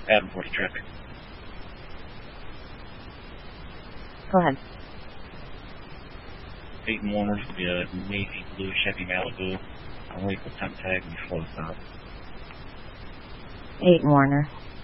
Adam 40 traffic. Go ahead. 8 Warner's will be a navy blue Chevy Malibu. I'm waiting for temp tag before the stop. 8 Warner.